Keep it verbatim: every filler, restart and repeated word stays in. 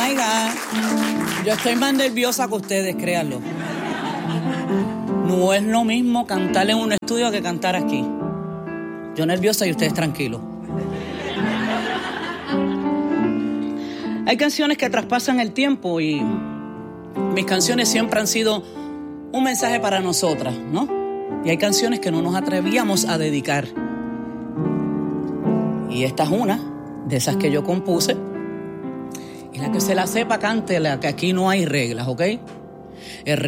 my God. Yo estoy más nerviosa que ustedes, créanlo. No es lo mismo cantar en un estudio que cantar aquí. Yo nerviosa y ustedes tranquilos. Hay canciones que traspasan el tiempo y mis canciones siempre han sido un mensaje para nosotras, ¿no? Y hay canciones que no nos atrevíamos a dedicar. Y esta es una de esas que yo compuse. Y la que se la sepa, cántela, que aquí no hay reglas, ¿ok? El